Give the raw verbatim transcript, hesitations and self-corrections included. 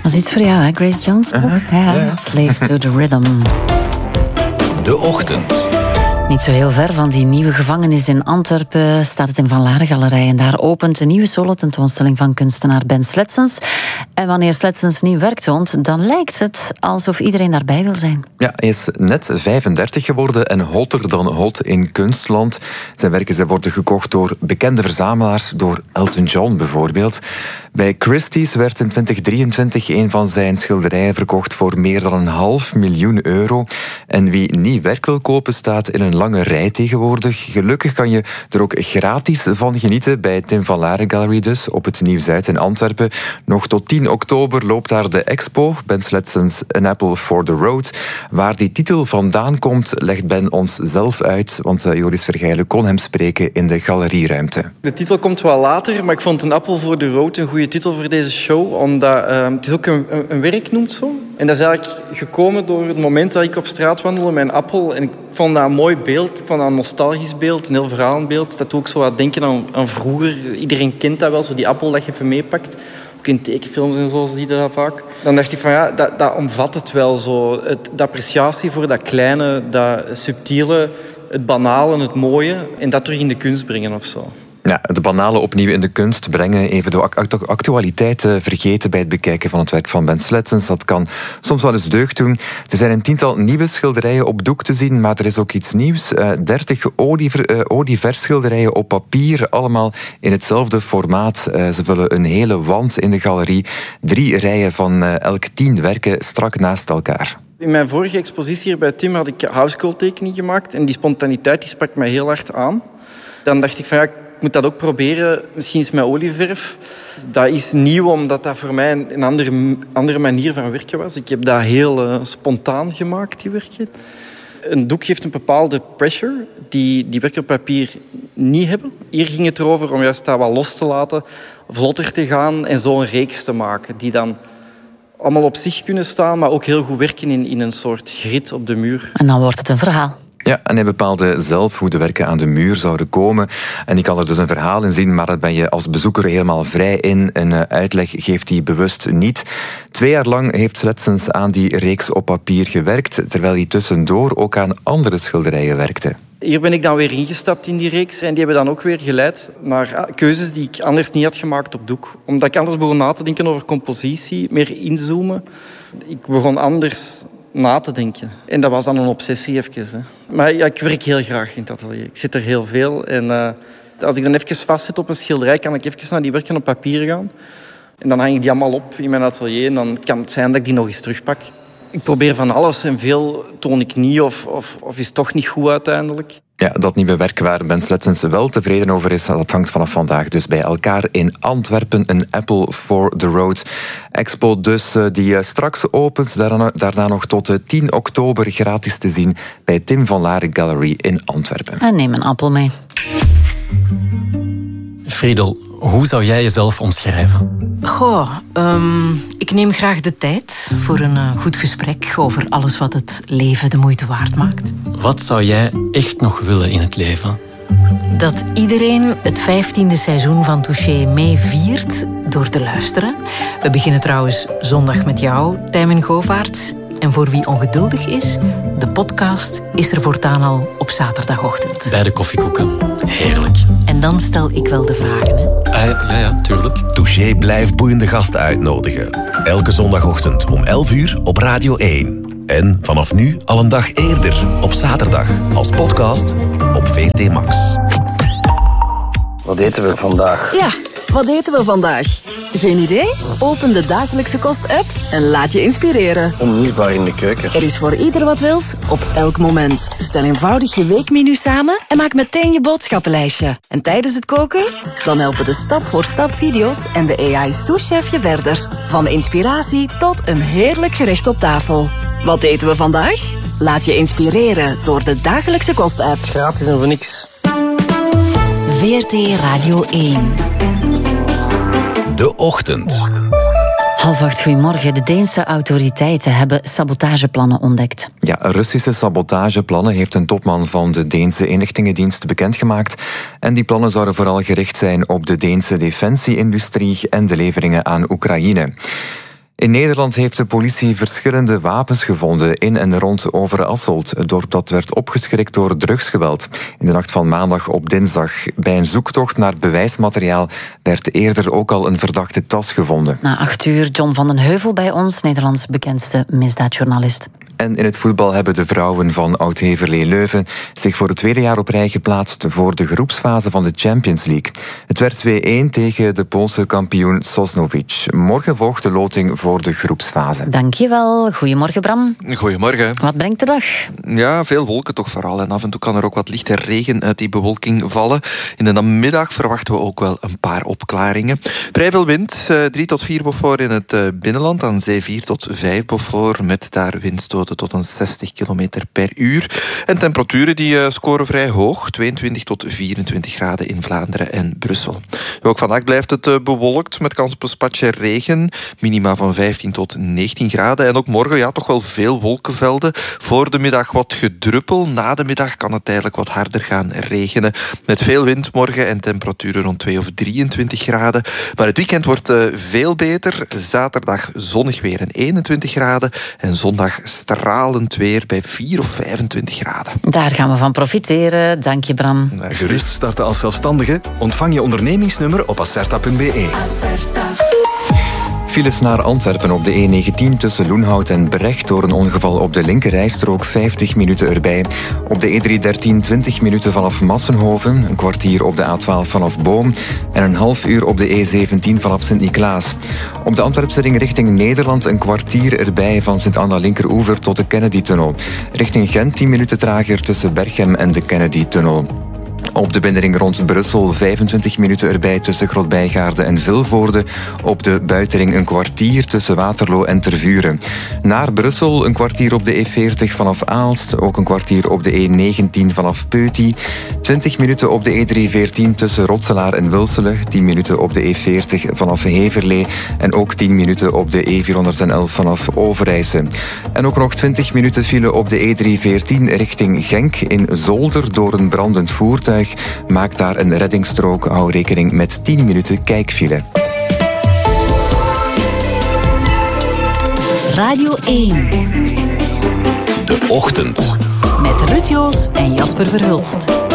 Dat is iets voor jou, hè, Grace Jones? Uh-huh. Ja, ja. Slave to the Rhythm. De Ochtend. Niet zo heel ver van die nieuwe gevangenis in Antwerpen staat het in Van Laar Galerij. En daar opent een nieuwe solo-tentoonstelling van kunstenaar Ben Sletsens. En wanneer Sletsens nieuw werk toont, dan lijkt het alsof iedereen daarbij wil zijn. Ja, hij is net vijfendertig geworden en hotter dan hot in kunstland. Zijn werken zijn worden gekocht door bekende verzamelaars, door Elton John bijvoorbeeld. Bij Christie's werd in twintig drieëntwintig een van zijn schilderijen verkocht voor meer dan een half miljoen euro. En wie nieuw werk wil kopen, staat in een lange rij tegenwoordig. Gelukkig kan je er ook gratis van genieten bij Tim van Laar Gallery dus, op het Nieuw-Zuid in Antwerpen. Nog tot tien oktober loopt daar de expo, Ben Sletsens An Apple for the Road. Waar die titel vandaan komt, legt Ben ons zelf uit, want Joris Vergeilen kon hem spreken in de galerieruimte. De titel komt wel later, maar ik vond An Apple for the Road een goede titel voor deze show, omdat uh, het is ook een, een werk noemt zo. En dat is eigenlijk gekomen door het moment dat ik op straat wandelde met een appel. En ik vond dat een mooi beeld, ik vond dat een nostalgisch beeld, een heel verhalenbeeld. Dat doet ook zo wat denken aan, aan vroeger. Iedereen kent dat wel, zo die appel dat je even meepakt. Ook in tekenfilms en zo zie je dat vaak. Dan dacht ik van ja, dat, dat omvat het wel zo. Het, de appreciatie voor dat kleine, dat subtiele, het banale, het mooie. En dat terug in de kunst brengen of zo. Ja, het banale opnieuw in de kunst brengen, even de actualiteit vergeten bij het bekijken van het werk van Ben Sletsens. Dat kan soms wel eens deugd doen. Er zijn een tiental nieuwe schilderijen op doek te zien, maar er is ook iets nieuws. dertig olieverfschilderijen op papier, allemaal in hetzelfde formaat. Ze vullen een hele wand in de galerie. Drie rijen van elk tien werken strak naast elkaar. In mijn vorige expositie hier bij Tim had ik housecoat-tekening gemaakt en die spontaniteit die sprak mij heel hard aan. Dan dacht ik van ja, ik moet dat ook proberen, misschien eens met olieverf. Dat is nieuw, omdat dat voor mij een andere, andere manier van werken was. Ik heb dat heel uh, spontaan gemaakt, die werken. Een doek heeft een bepaalde pressure die, die werken op papier niet hebben. Hier ging het erover om juist dat wat los te laten, vlotter te gaan en zo een reeks te maken. Die dan allemaal op zich kunnen staan, maar ook heel goed werken in, in een soort grid op de muur. En dan wordt het een verhaal. Ja, en hij bepaalde zelf hoe de werken aan de muur zouden komen. En ik kan er dus een verhaal in zien, maar daar ben je als bezoeker helemaal vrij in. Een uitleg geeft hij bewust niet. Twee jaar lang heeft Sletsens aan die reeks op papier gewerkt, terwijl hij tussendoor ook aan andere schilderijen werkte. Hier ben ik dan weer ingestapt in die reeks en die hebben dan ook weer geleid naar keuzes die ik anders niet had gemaakt op doek. Omdat ik anders begon na te denken over compositie, meer inzoomen. Ik begon anders na te denken. En dat was dan een obsessie even. Hè. Maar ja, ik werk heel graag in het atelier. Ik zit er heel veel. En uh, als ik dan even vastzit op een schilderij, kan ik even naar die werken op papier gaan. En dan hang ik die allemaal op in mijn atelier. En dan kan het zijn dat ik die nog eens terugpak. Ik probeer van alles en veel toon ik niet of, of, of is toch niet goed uiteindelijk. Ja, dat nieuwe werk waar Ben Sletsens wel tevreden over is, dat hangt vanaf vandaag dus bij elkaar in Antwerpen. Een Apple for the Road expo dus, die straks opent. Daarna, daarna nog tot tien oktober gratis te zien bij Tim van Laar Gallery in Antwerpen. En neem een appel mee. Friedel, hoe zou jij jezelf omschrijven? Goh, um, ik neem graag de tijd voor een uh, goed gesprek over alles wat het leven de moeite waard maakt. Wat zou jij echt nog willen in het leven? Dat iedereen het vijftiende seizoen van Touché mee viert door te luisteren. We beginnen trouwens zondag met jou, Tijmen Govaerts. En voor wie ongeduldig is, de podcast is er voortaan al op zaterdagochtend. Bij de koffiekoeken. Heerlijk. En dan stel ik wel de vragen, hè? Uh, ja, ja, tuurlijk. Touché blijft boeiende gasten uitnodigen. Elke zondagochtend om elf uur op Radio één. En vanaf nu al een dag eerder, op zaterdag, als podcast op V T Max. Wat eten we vandaag? Ja, wat eten we vandaag? Geen idee? Open de Dagelijkse Kost-app en laat je inspireren. Onmisbaar in de keuken. Er is voor ieder wat wils, op elk moment. Stel eenvoudig je weekmenu samen en maak meteen je boodschappenlijstje. En tijdens het koken? Dan helpen de stap-voor-stap video's en de A I-souschef je verder. Van inspiratie tot een heerlijk gerecht op tafel. Wat eten we vandaag? Laat je inspireren door de Dagelijkse Kost-app. Gratis en voor niks. V R T Radio één. De Ochtend. Half acht, goedemorgen. De Deense autoriteiten hebben sabotageplannen ontdekt. Ja, Russische sabotageplannen heeft een topman van de Deense inlichtingendienst bekendgemaakt. En die plannen zouden vooral gericht zijn op de Deense defensie-industrie en de leveringen aan Oekraïne. In Nederland heeft de politie verschillende wapens gevonden in en rond Overasselt. Het dorp dat werd opgeschrikt door drugsgeweld. In de nacht van maandag op dinsdag. Bij een zoektocht naar bewijsmateriaal werd eerder ook al een verdachte tas gevonden. Na acht uur, John van den Heuvel bij ons, Nederlands bekendste misdaadjournalist. En in het voetbal hebben de vrouwen van Oud-Heverlee Leuven zich voor het tweede jaar op rij geplaatst voor de groepsfase van de Champions League. Het werd twee-een tegen de Poolse kampioen Sosnowiec. Morgen volgt de loting voor de groepsfase. Dankjewel. Goedemorgen, Bram. Goedemorgen. Wat brengt de dag? Ja, veel wolken toch vooral. En af en toe kan er ook wat lichte regen uit die bewolking vallen. In de namiddag verwachten we ook wel een paar opklaringen. Vrij veel wind, drie tot vier Beaufort in het binnenland. Aan zee vier tot vijf Beaufort, met daar windstoten tot een zestig kilometer per uur. En temperaturen die uh, scoren vrij hoog. tweeëntwintig tot vierentwintig graden in Vlaanderen en Brussel. Ook vandaag blijft het uh, bewolkt met kans op een spatje regen. Minima van vijftien tot negentien graden. En ook morgen ja, toch wel veel wolkenvelden. Voor de middag wat gedruppel. Na de middag kan het eigenlijk wat harder gaan regenen. Met veel wind morgen en temperaturen rond twee of drieëntwintig graden. Maar het weekend wordt uh, veel beter. Zaterdag zonnig weer en eenentwintig graden. En zondag stralend weer bij vier of vijfentwintig graden. Daar gaan we van profiteren. Dank je, Bram. Gerust starten als zelfstandige? Ontvang je ondernemingsnummer op acerta punt be. Files naar Antwerpen op de E negentien tussen Loenhout en Brecht door een ongeval op de linkerrijstrook, vijftig minuten erbij. Op de E driehonderddertien twintig minuten vanaf Massenhoven, een kwartier op de A twaalf vanaf Boom en een half uur op de E zeventien vanaf Sint-Niklaas. Op de Antwerpse ring richting Nederland een kwartier erbij van Sint-Anna-Linkeroever tot de Kennedy-tunnel. Richting Gent tien minuten trager tussen Berchem en de Kennedy-tunnel. Op de binnenring rond Brussel vijfentwintig minuten erbij tussen Grotbijgaarde en Vilvoorde. Op de buitenring een kwartier tussen Waterloo en Tervuren. Naar Brussel een kwartier op de E veertig vanaf Aalst. Ook een kwartier op de E negentien vanaf Peuty. twintig minuten op de E driehonderdveertien tussen Rotselaar en Wilselen. tien minuten op de E veertig vanaf Heverlee. En ook tien minuten op de E vierhonderdelf vanaf Overijse. En ook nog twintig minuten file op de E driehonderdveertien richting Genk in Zolder door een brandend voertuig. Maak daar een reddingsstrook. Hou rekening met tien minuten kijkfile. Radio één. De Ochtend. Met Ruud Joos en Jasper Verhulst.